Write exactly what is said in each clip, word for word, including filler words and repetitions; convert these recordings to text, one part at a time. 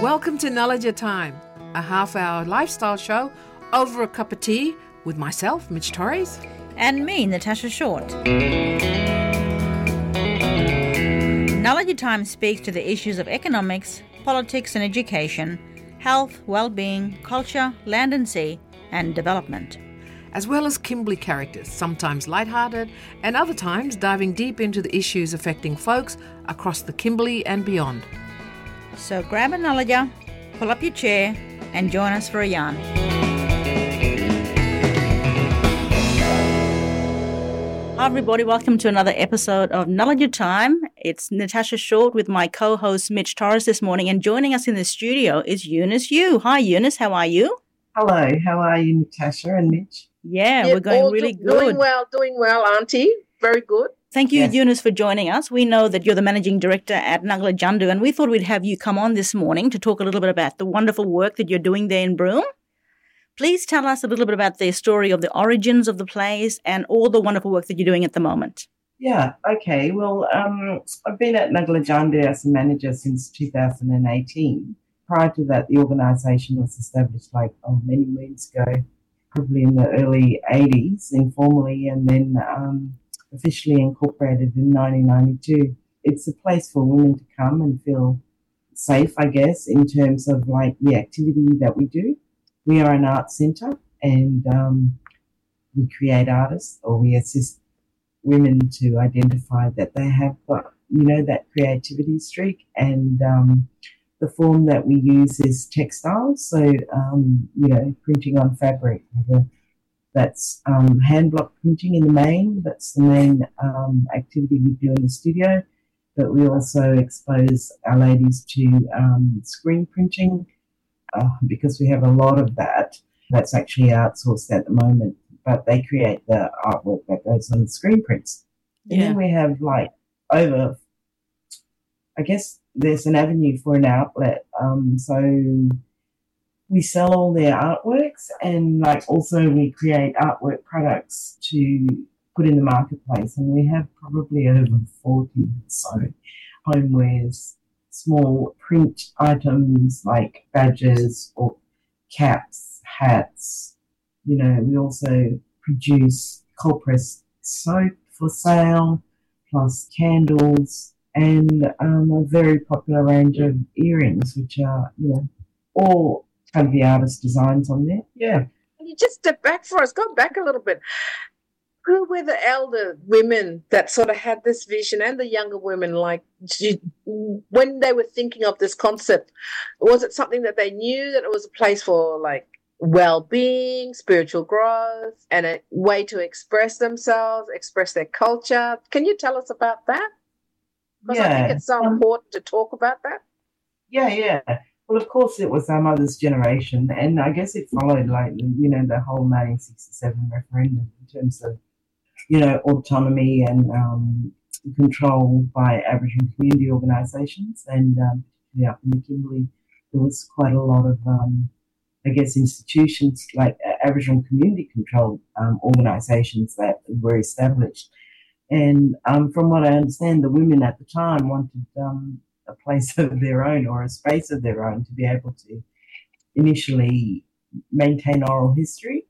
Welcome to Knowledge Time, a half-hour lifestyle show over a cup of tea with myself, Mitch Torres. And me, Natasha Short. Knowledge Time speaks to the issues of economics, politics and education, health, well-being, culture, land and sea, and development. As well as Kimberley characters, sometimes lighthearted and other times diving deep into the issues affecting folks across the Kimberley and beyond. So grab a knowledge, pull up your chair and join us for a yarn. Hi everybody, welcome to another episode of Knowledge Time. It's Natasha Short with my co-host Mitch Torres this morning, and joining us in the studio is Eunice Yu. Hi Eunice, how are you? Hello, how are you, Natasha and Mitch? Yeah, yeah we're going really do- good. Doing well, doing well, Auntie. Very good. Thank you, Yes. Eunice, for joining us. We know that you're the managing director at Nagla Jandu, and we thought we'd have you come on this morning to talk a little bit about the wonderful work that you're doing there in Broome. Please tell us a little bit about the story of the origins of the plays and all the wonderful work that you're doing at the moment. Yeah, okay. Well, um, I've been at Nagla Jandu as a manager since two thousand eighteen. Prior to that, the organisation was established like oh, many moons ago, probably in the early eighties, informally, and then um, officially incorporated in nineteen ninety-two. It's a place for women to come and feel safe, I guess, in terms of like the activity that we do. We are an arts centre, and um, we create artists, or we assist women to identify that they have got, you know, that creativity streak. And um, the form that we use is textiles, so, um, you know, printing on fabric. That's um, hand block printing in the main. That's the main um, activity we do in the studio. But we also expose our ladies to um, screen printing uh, because we have a lot of that. That's actually outsourced at the moment. But they create the artwork that goes on the screen prints. And Yeah. then we have like over, I guess there's an avenue for an outlet. Um, so we sell all their artworks, and like also we create artwork products to put in the marketplace. And we have probably over forty so homewares, small print items like badges or caps, hats. You know, we also produce cold pressed soap for sale, plus candles, and um, a very popular range of earrings, which are, you know, all kind of the artist designs on there. Yeah. Can you just step back for us? Go back a little bit. Who were the elder women that sort of had this vision, and the younger women, like, did, when they were thinking of this concept, was it something that they knew that it was a place for, like, well-being, spiritual growth, and a way to express themselves, express their culture? Can you tell us about that? Because I think it's so um, important to talk about that. Yeah, yeah. Well, of course, it was our mother's generation, and I guess it followed, like, you know, the whole nineteen sixty-seven referendum in terms of, you know, autonomy and um, control by Aboriginal community organisations, and um, particularly up in the Kimberley, there was quite a lot of, um, I guess, institutions like uh, Aboriginal community-controlled um, organisations that were established. And um, from what I understand, the women at the time wanted um, a place of their own, or a space of their own, to be able to initially maintain oral history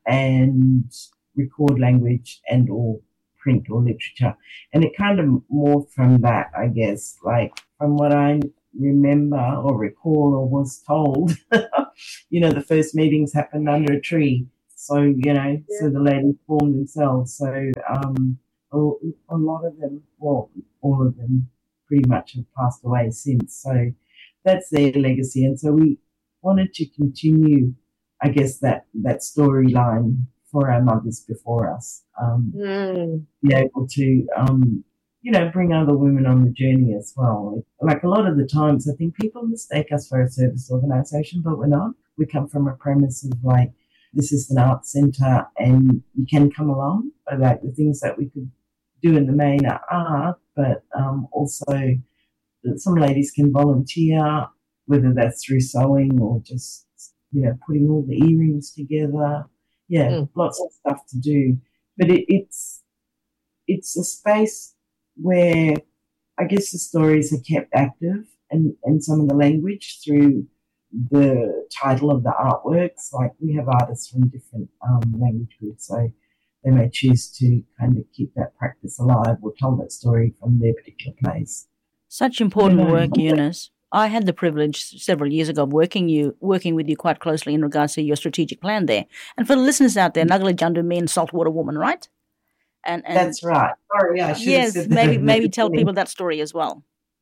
and record language and or print or literature. And it kind of morphed from that, I guess, like from what I remember or recall or was told, you know, the first meetings happened under a tree. So, you know, Yeah. so the ladies formed themselves. So um, a, a lot of them, well, all of them pretty much have passed away since. So that's their legacy. And so we wanted to continue, I guess, that, that storyline for our mothers before us, um, Mm. be able to, um, you know, bring other women on the journey as well. Like a lot of the times, I think people mistake us for a service organisation, but we're not. We come from a premise of like, this is an arts centre and you can come along, but like the things that we could do in the main are art, but um, also some ladies can volunteer, whether that's through sewing or just, you know, putting all the earrings together. Yeah, Mm. lots of stuff to do. But it, it's it's a space where I guess the stories are kept active, and, and some of the language through the title of the artworks. Like we have artists from different um, language groups, so they may choose to kind of keep that practice alive or tell that story from their particular place. Such important Yeah. work, Eunice. I had the privilege several years ago of working you, working with you quite closely in regards to your strategic plan there. And for the listeners out there, Nagala Jandu means saltwater woman, right? And, and That's right. Sorry, I should have yes, said that maybe in the maybe tell beginning. people that story as well.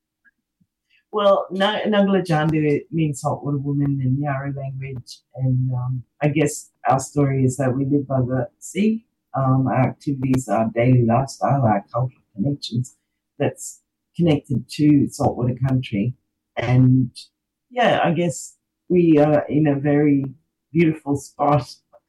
Well, Nagala Jandu means saltwater woman in Yara language, and um, I guess our story is that we live by the sea. Um, our activities, our daily lifestyle, our cultural connections, that's connected to saltwater country. And yeah, I guess we are in a very beautiful spot,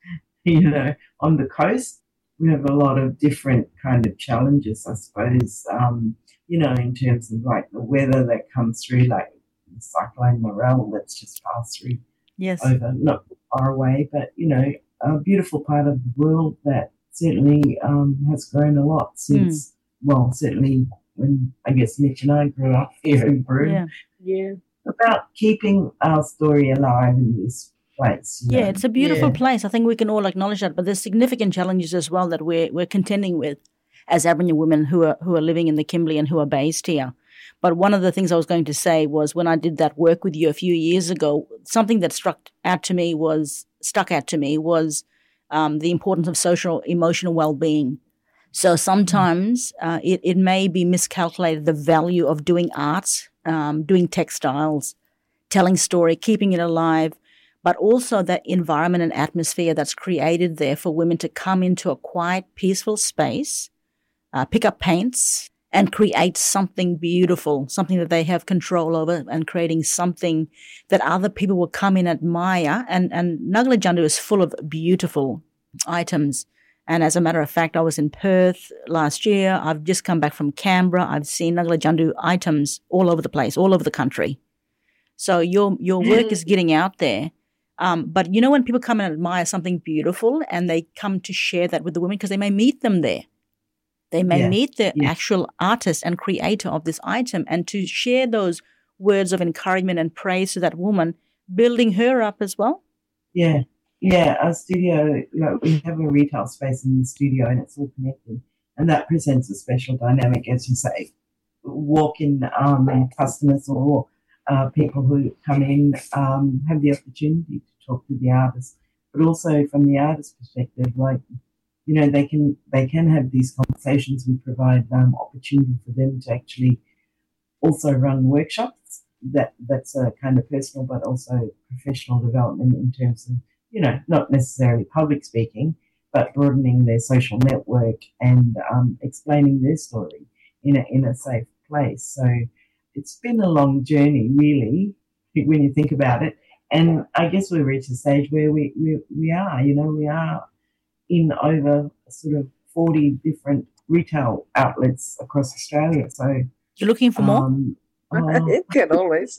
you know, on the coast. We have a lot of different kind of challenges, I suppose, um, you know, in terms of like the weather that comes through, like the cyclone Morel that's just passed through Yes. over, not far away, but, you know, a beautiful part of the world that certainly um, has grown a lot since, well, certainly when I guess Mitch and I grew up here in Broome. Yeah. Yeah. About keeping our story alive in this place. you Yeah, know. it's a beautiful Yeah. place. I think we can all acknowledge that. But there's significant challenges as well that we're we're contending with as Aboriginal women who are who are living in the Kimberley and who are based here. But one of the things I was going to say was when I did that work with you a few years ago, something that struck out to me was stuck out to me was um, the importance of social emotional well-being. So sometimes uh, it, it may be miscalculated the value of doing art, um, doing textiles, telling story, keeping it alive, but also that environment and atmosphere that's created there for women to come into a quiet, peaceful space, uh, pick up paints, and create something beautiful, something that they have control over, and creating something that other people will come in and admire. And, and Nagala Jandu is full of beautiful items. And as a matter of fact, I was in Perth last year. I've just come back from Canberra. I've seen Nagala Jandu items all over the place, all over the country. So your your work is getting out there. Um, but you know when people come and admire something beautiful and they come to share that with the women because they may meet them there. They may Yeah, meet the yeah. actual artist and creator of this item, and to share those words of encouragement and praise to that woman, building her up as well. Yeah, yeah. Our studio, like we have a retail space in the studio, and it's all connected, and that presents a special dynamic, as you say. Walk-in um, customers or uh, people who come in um, have the opportunity to talk to the artist, but also from the artist's perspective, like you know, they can they can have these conversations. We provide um, opportunity for them to actually also run workshops. That that's a kind of personal, but also professional development in terms of, you know, not necessarily public speaking, but broadening their social network and um, explaining their story in a in a safe place. So it's been a long journey, really, when you think about it. And I guess we've reached a stage where we we, we are, you know, we are in over sort of forty different retail outlets across Australia. So You're looking for more? um, oh, It can always.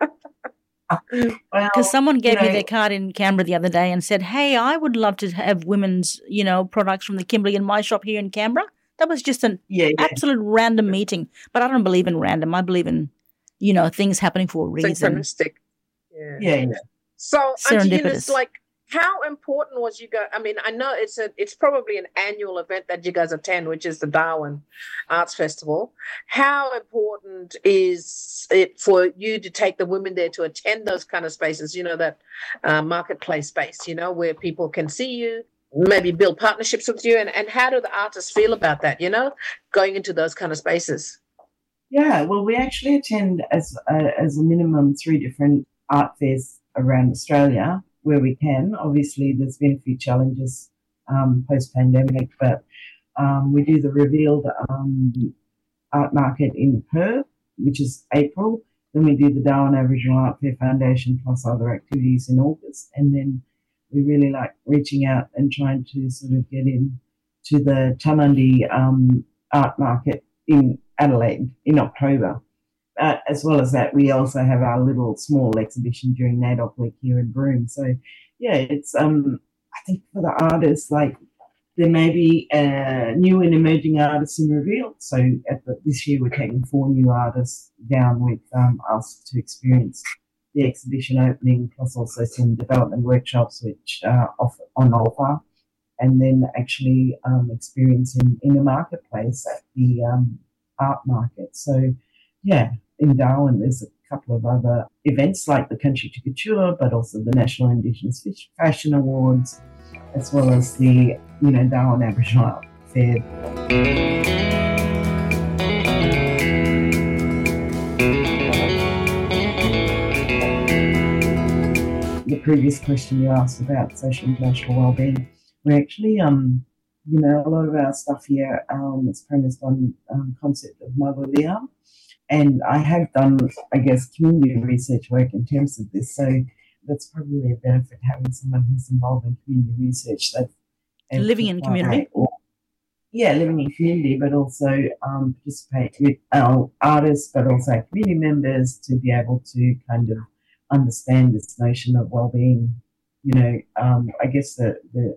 well, Because someone gave you me know, their card in Canberra the other day and said, hey, I would love to have women's, you know, products from the Kimberley in my shop here in Canberra. That was just an yeah, yeah. absolute random meeting. But I don't believe in random. I believe in, you know, things happening for a reason. Synchronistic. Yeah. Yeah, yeah. So, Auntie Serendipitous. Eunice, like, how important was you guys? I mean, I know it's a, it's probably an annual event that you guys attend, which is the Darwin Arts Festival. How important is it for you to take the women there to attend those kind of spaces? You know, that uh, marketplace space. You know, where people can see you, maybe build partnerships with you, and and how do the artists feel about that? You know, going into those kind of spaces. Yeah, well, we actually attend as a, as a minimum three different art fairs around Australia where we can. Obviously, there's been a few challenges um, post-pandemic, but um, we do the Revealed um, Art Market in Perth, which is April. Then we do the Darwin Aboriginal Art Fair Foundation plus other activities in August. And then we really like reaching out and trying to sort of get in to the Tamundi um, Art Market in Adelaide in October. Uh, as well as that, we also have our little small exhibition during NAIDOC Week here in Broome. So, yeah, it's, um, I think for the artists, like, there may be uh, new and emerging artists in Revealed. So at the, this year we're taking four new artists down with um, us to experience the exhibition opening, plus also some development workshops which are off, on offer, and then actually um, experience in, in a marketplace at the um, art market. So, yeah, in Darwin there's a couple of other events like the Country to Couture, but also the National Indigenous Fashion Awards, as well as the, you know, Darwin Aboriginal Art Fair. The previous question you asked about social and emotional wellbeing, we actually, um, you know, a lot of our stuff here um, is premised on um, concept of Magulia, and I have done, I guess, community research work in terms of this. So that's probably a benefit, having someone who's involved in community research. That living in community. Or, yeah, living in community, but also um, participate with our artists, but also community members, to be able to kind of understand this notion of well-being. You know, um, I guess the, the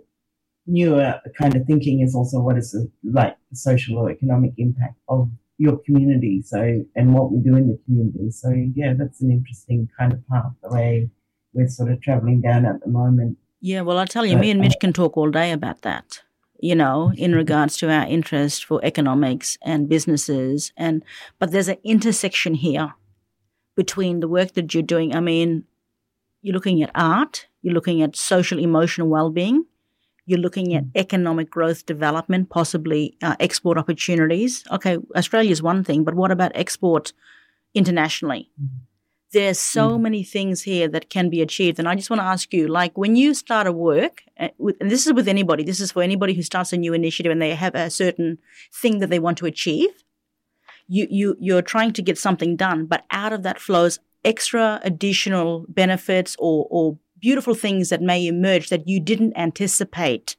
newer kind of thinking is also what is the, like the social or economic impact of your community, so, and what we do in the community. So yeah, that's an interesting kind of path, the way we're sort of travelling down at the moment. Yeah, well, I'll tell you, but, me and Mitch can talk all day about that, you know, in regards to our interest for economics and businesses, and but there's an intersection here between the work that you're doing. I mean, you're looking at art, you're looking at social emotional well-being, you're looking at economic growth development, possibly uh, export opportunities. Okay, Australia is one thing, but what about export internationally? Mm-hmm. There's so mm-hmm. many things here that can be achieved. And I just want to ask you, like when you start a work, uh, with, and this is with anybody, this is for anybody who starts a new initiative and they have a certain thing that they want to achieve, you, you, you're trying to get something done, but out of that flows extra additional benefits or, or beautiful things that may emerge that you didn't anticipate.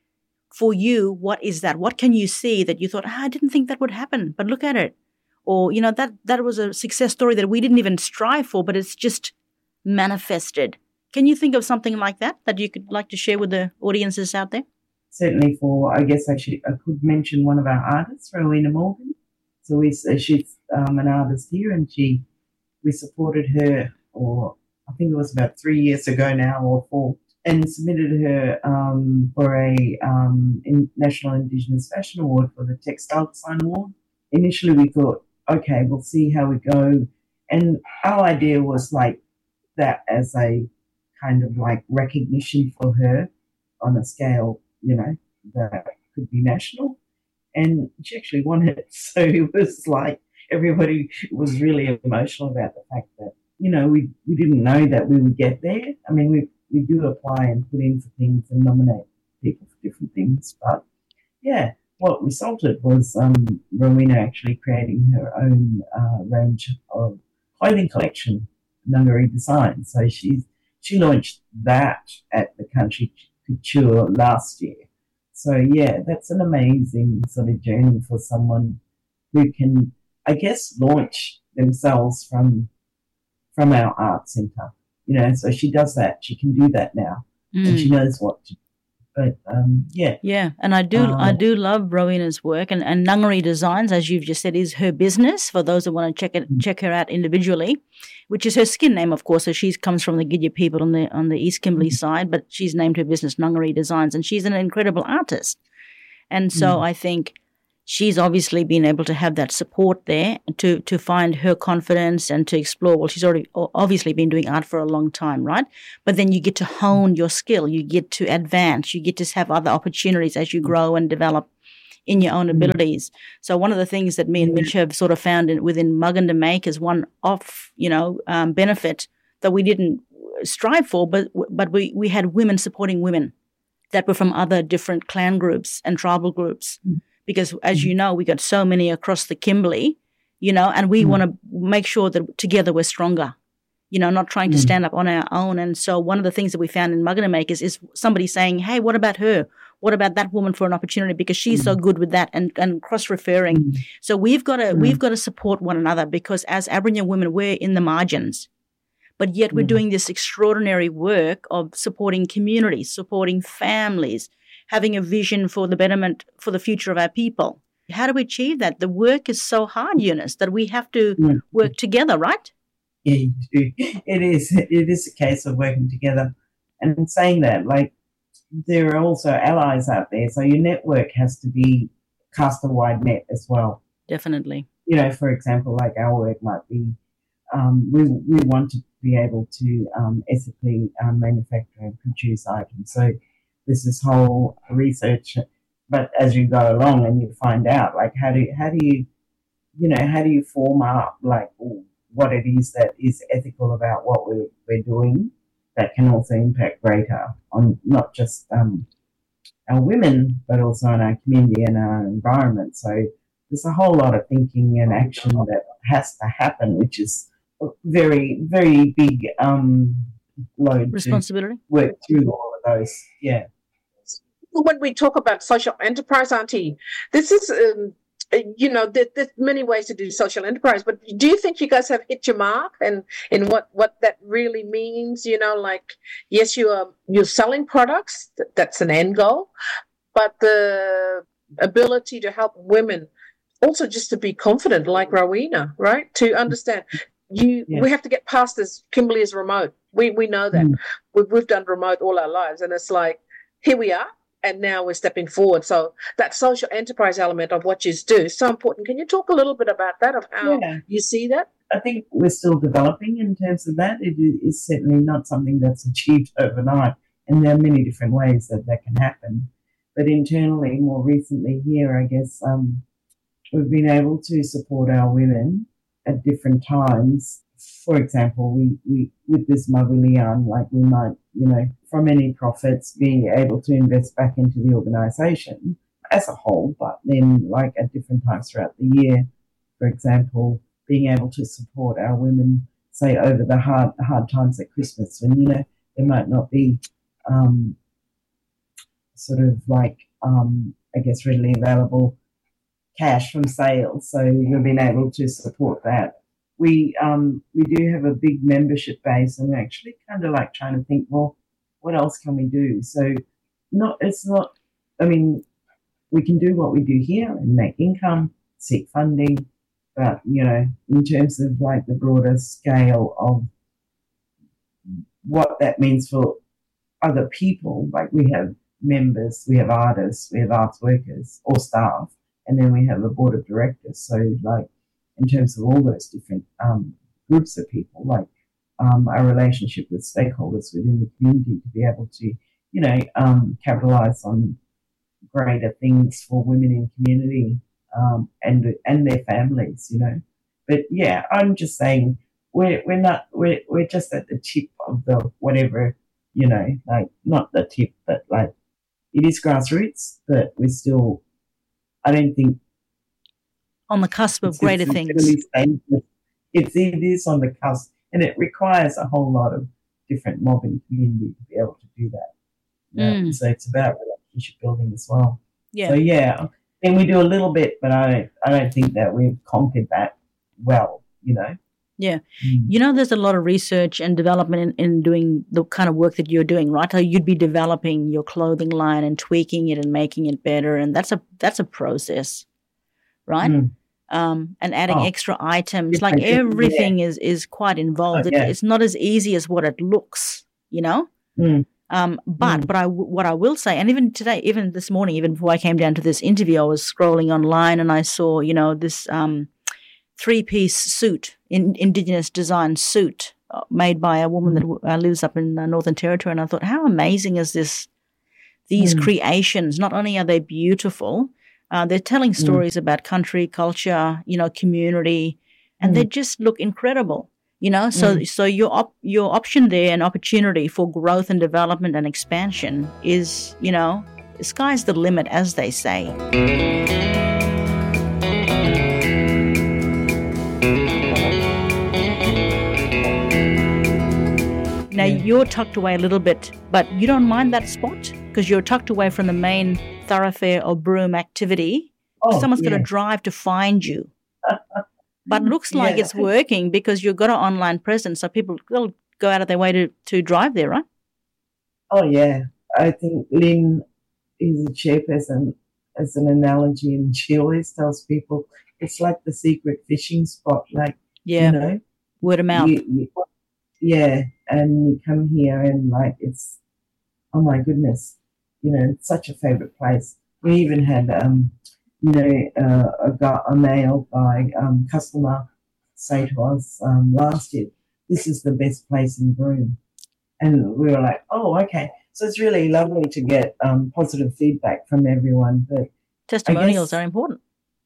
For you, what is that? What can you see that you thought, ah, I didn't think that would happen, but look at it. Or, you know, that, that was a success story that we didn't even strive for, but it's just manifested. Can you think of something like that that you could like to share with the audiences out there? Certainly for, I guess actually I could mention one of our artists, Rowena Morgan. So we, she's um, an artist here, and she, we supported her, or I think it was about three years ago now or four, and submitted her um, for a um, in National Indigenous Fashion Award for the Textile Design Award. Initially we thought, okay, we'll see how we go. And our idea was like that as a kind of like recognition for her on a scale, you know, that could be national. And she actually won it. So it was like everybody was really emotional about the fact that, you know, we, we didn't know that we would get there. I mean, we we do apply and put in for things and nominate people for different things. But, yeah, what resulted was um, Rowena actually creating her own uh, range of clothing collection, Nungaree Design. So she's, she launched that at the Country Couture last year. So, yeah, that's an amazing sort of journey for someone who can, I guess, launch themselves from from our art centre, you know. So she does that. She can do that now, mm. and she knows what to do. But um, yeah, yeah, and I do, um, I do love Rowena's work, and, and Nungaree Designs, as you've just said, is her business. For those that want to check it, mm. check her out individually, which is her skin name, of course. So she comes from the Gidya people on the on the East Kimberley mm. side, but she's named her business Nungaree Designs, and she's an incredible artist. And so mm. I think she's obviously been able to have that support there to, to find her confidence and to explore. Well, she's already obviously been doing art for a long time, right? But then you get to hone your skill. You get to advance. You get to have other opportunities as you grow and develop in your own abilities. So one of the things that me and Mitch have sort of found in, within Muganda Make is one off, you know, um, benefit that we didn't strive for, but but we, we had women supporting women that were from other different clan groups and tribal groups. Mm. Because, as you know, we got so many across the Kimberley, you know, and we mm. want to make sure that together we're stronger, you know, not trying mm. to stand up on our own. And so one of the things that we found in Muganda Makers is somebody saying, hey, what about her? What about that woman for an opportunity? Because she's mm. so good with that, and, and cross-referring. Mm. So we've got to mm. we've got to support one another, because as Aboriginal women, we're in the margins. But yet we're mm. doing this extraordinary work of supporting communities, supporting families, having a vision for the betterment, for the future of our people. How do we achieve that? The work is so hard, Eunice, that we have to mm. work together, right? Yeah, you do. It is. It is a case of working together. And in saying that, like, there are also allies out there. So your network has to be cast a wide net as well. Definitely. You know, for example, like our work might be, um, we we want to be able to um, ethically um, manufacture and produce items. So there's this whole research, but as you go along and you find out, like, how do you, how do you, you know, how do you form up, like, what it is that is ethical about what we're, we're doing that can also impact greater on not just um, our women, but also on our community and our environment. So there's a whole lot of thinking and action that has to happen, which is a very, very big um, load responsibility to work through all of those. Yeah. When we talk about social enterprise, Auntie, this is, um, you know, there, there's many ways to do social enterprise, but do you think you guys have hit your mark and in what, what that really means? You know, like, yes, you are, you're selling products, that's an end goal, but the ability to help women also just to be confident, like Rowena, right? To understand you, yeah. We have to get past this. Kimberley is remote. We we know that. Mm. We've, we've done remote all our lives, and it's like, here we are, and now we're stepping forward. So that social enterprise element of what you do is so important. Can you talk a little bit about that, of how yeah. you see that? I think we're still developing in terms of that. It is certainly not something that's achieved overnight, and there are many different ways that that can happen. But internally, more recently here, I guess, um, we've been able to support our women at different times. For example, we, we with this Mavilian, like we might, you know, from any profits, be able to invest back into the organisation as a whole, but then like at different times throughout the year, for example, being able to support our women, say, over the hard hard times at Christmas when, you know, there might not be um, sort of like, um, I guess, readily available cash from sales. So we've been able to support that. We um we do have a big membership base, and we're actually kind of like trying to think, well, what else can we do? So not it's not, I mean, we can do what we do here and make income, seek funding, but, you know, in terms of like the broader scale of what that means for other people, like we have members, we have artists, we have arts workers or staff, and then we have a board of directors. So like in terms of all those different um, groups of people, like um, our relationship with stakeholders within the community to be able to, you know, um, capitalize on greater things for women in community um, and and their families, you know. But yeah, I'm just saying we're we're not we're we're just at the tip of the whatever, you know, like not the tip, but like it is grassroots, but we're still, I don't think, on the cusp of greater things. It's, it is on the cusp, and it requires a whole lot of different mobbing community to be able to do that. Yeah. Mm. So it's about relationship building as well. Yeah. So yeah, and we do a little bit, but I don't, I don't think that we've conquered that well, you know. Yeah. Mm. You know, there's a lot of research and development in, in doing the kind of work that you're doing, right? So you'd be developing your clothing line and tweaking it and making it better, and that's a that's a process, right? Mm. Um, and adding oh. extra items, like everything yeah. is is quite involved. Oh, yeah. it, it's not as easy as what it looks, you know. Mm. Um, but mm. but I what I will say, and even today, even this morning, even before I came down to this interview, I was scrolling online and I saw, you know, this um, three-piece suit, in, Indigenous design suit uh, made by a woman mm. that uh, lives up in uh, Northern Territory, and I thought, how amazing is this? These mm. creations, not only are they beautiful, uh, they're telling stories mm. about country, culture, you know, community, and mm. they just look incredible. You know, so mm. so your op- your option there and opportunity for growth and development and expansion is, you know, the sky's the limit, as they say. Now, you're tucked away a little bit, but you don't mind that spot because you're tucked away from the main thoroughfare or Broome activity. Oh, Someone's yeah. got to drive to find you. But it looks like yeah. it's working because you've got an online presence, so people will go out of their way to, to drive there, right? Oh, yeah. I think Lynn is a chairperson as an analogy, and she always tells people it's like the secret fishing spot. Like, yeah. you know, Word of mouth. You, you, yeah, and you come here and like it's, oh my goodness, you know, it's such a favourite place. We even had, um, you know, uh, a, guy, a male guy, um, customer say to us um, last year, this is the best place in Broome. And we were like, oh, okay. So it's really lovely to get um, positive feedback from everyone. But testimonials guess, are important.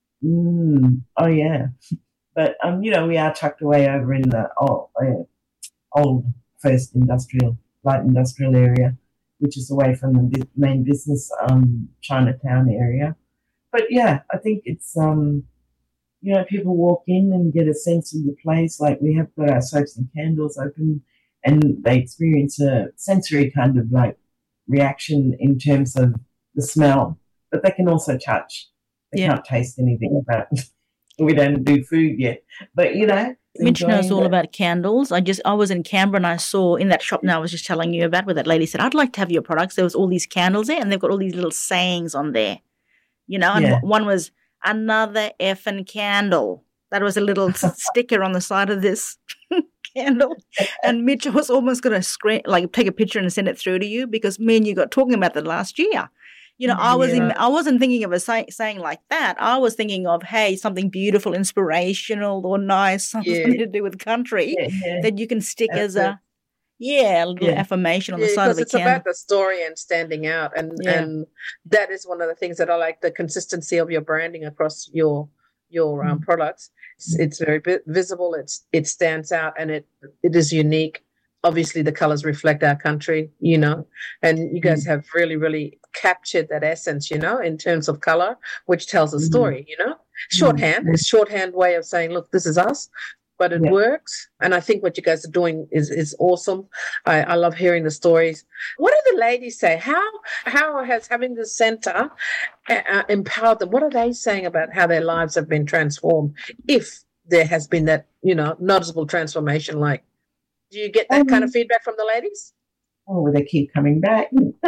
Mm, oh, yeah. But, um, you know, we are tucked away over in the old, uh, old first industrial, light industrial area, which is away from the main business um, Chinatown area. But, yeah, I think it's, um, you know, people walk in and get a sense of the place. Like we have got our soaps and candles open and they experience a sensory kind of like reaction in terms of the smell, but they can also touch. They yeah. can't taste anything, but we don't do food yet. But, you know. Mitch knows all about candles. I just I was in Canberra and I saw in that shop now I was just telling you about where that lady said, I'd like to have your products. There was all these candles there and they've got all these little sayings on there, you know, and yeah. one was, another effing candle. That was a little sticker on the side of this candle. And Mitch was almost going to screen, like take a picture and send it through to you because me and you got talking about that last year. You know, I was yeah. in, I wasn't thinking of a say, saying like that. I was thinking of, hey, something beautiful, inspirational or nice, something yeah. to do with country yeah, yeah. that you can stick That's as a, it. yeah, a little yeah. affirmation on yeah, the side of the it's candle. It's about the story and standing out. And, yeah. and that is one of the things that I like, the consistency of your branding across your your um, mm. products. It's, it's very visible. It's It stands out and it it is unique. Obviously, the colors reflect our country, you know, and you guys mm. have really, really captured that essence, you know, in terms of color, which tells a mm. story, you know. Shorthand, mm. it's shorthand way of saying, look, this is us. But it yeah. works, and I think what you guys are doing is is awesome. I, I love hearing the stories. What do the ladies say? How how has having this centre uh, empowered them? What are they saying about how their lives have been transformed? If there has been that, you know, noticeable transformation, like, do you get that um, kind of feedback from the ladies? Oh, they keep coming back.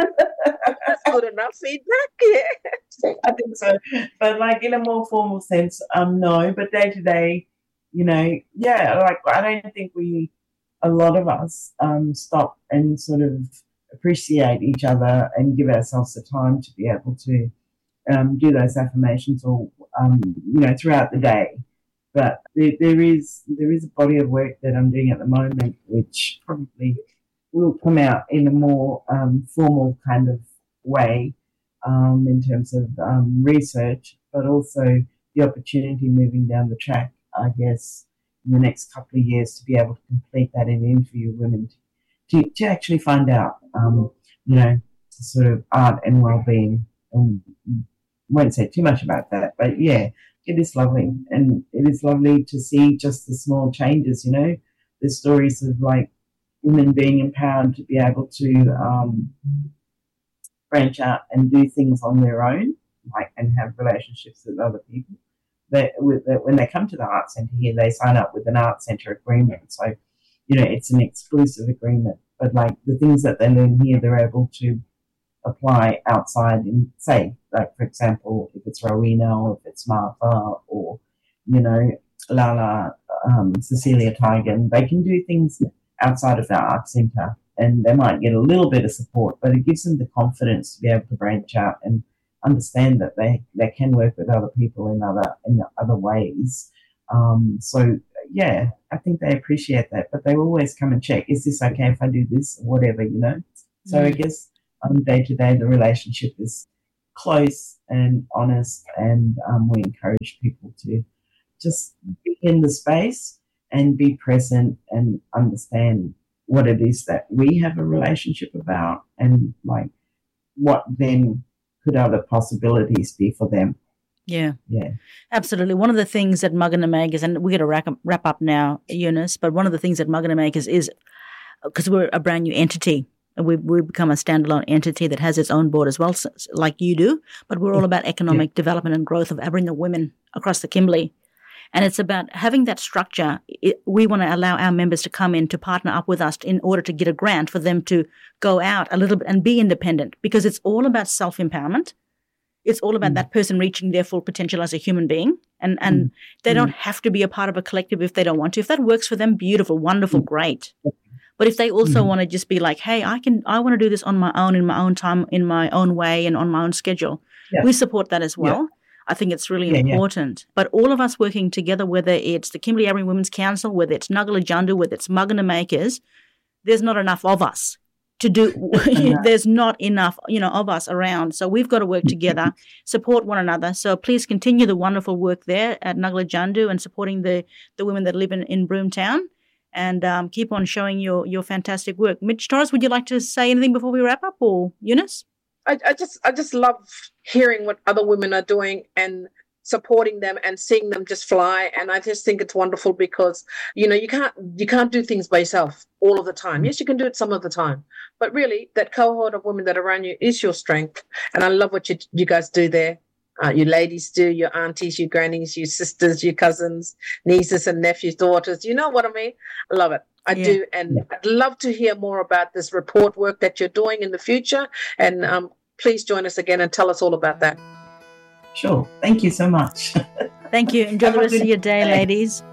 That's good enough feedback, yeah. I think so, but like in a more formal sense, um, no. But day to day. You know, yeah, like I don't think we, a lot of us, um, stop and sort of appreciate each other and give ourselves the time to be able to um, do those affirmations or, um, you know, throughout the day. But there, there is there is a body of work that I'm doing at the moment which probably will come out in a more um, formal kind of way um, in terms of um, research, but also the opportunity moving down the track, I guess, in the next couple of years to be able to complete that and interview women to, to, to actually find out, um, you know, sort of art and well-being. And I won't say too much about that, but yeah, it is lovely. And it is lovely to see just the small changes, you know, the stories of like women being empowered to be able to um, branch out and do things on their own, like, and have relationships with other people. That, with, that when they come to the art centre here, they sign up with an art centre agreement. So, you know, it's an exclusive agreement. But like the things that they learn here, they're able to apply outside in, say, like for example, if it's Rowena or if it's Martha or, you know, Lala, um, Cecilia Tigan, they can do things outside of the art centre and they might get a little bit of support, but it gives them the confidence to be able to branch out and understand that they, they can work with other people in other in other ways. Um, so yeah, I think they appreciate that, but they always come and check, is this okay if I do this or whatever, you know? So mm. I guess um, day to day the relationship is close and honest, and um, we encourage people to just be in the space and be present and understand what it is that we have a relationship about and like what then could other possibilities be for them. Yeah. Yeah. Absolutely. One of the things that Mugana Makers, and we're going to wrap up, wrap up now, Eunice, but one of the things that Mugana Makers is, because we're a brand new entity, and we've, we've become a standalone entity that has its own board as well, like you do, but we're all about economic yeah. development and growth of Aboriginal women across the Kimberley. And it's about having that structure. It, we want to allow our members to come in to partner up with us in order to get a grant for them to go out a little bit and be independent, because it's all about self-empowerment. It's all about mm. that person reaching their full potential as a human being. And, and mm. they mm. don't have to be a part of a collective if they don't want to. If that works for them, beautiful, wonderful, mm. great. But if they also mm. want to just be like, hey, I can, I want to do this on my own, in my own time, in my own way and on my own schedule, yeah. we support that as well. Yeah. I think it's really yeah, important. Yeah. But all of us working together, whether it's the Kimberley Aboriginal Women's Council, whether it's Ngulla Djandu, whether it's Magana Makers, there's not enough of us to do. There's not enough, you know, of us around. So we've got to work together, support one another. So please continue the wonderful work there at Ngulla Djandu and supporting the, the women that live in, in Broomtown, and um, keep on showing your, your fantastic work. Mitch Torres, would you like to say anything before we wrap up, or Eunice? I, I just I just love hearing what other women are doing and supporting them and seeing them just fly. And I just think it's wonderful because, you know, you can't you can't do things by yourself all of the time. Yes, you can do it some of the time, but really that cohort of women that are around you is your strength. And I love what you you guys do there. Uh, you ladies do, your aunties, your grannies, your sisters, your cousins, nieces and nephews, daughters. You know what I mean? I love it. I yeah. do, and yeah. I'd love to hear more about this report work that you're doing in the future, and um, please join us again and tell us all about that. Sure. Thank you so much. Thank you. Enjoy the rest of your day, day, ladies.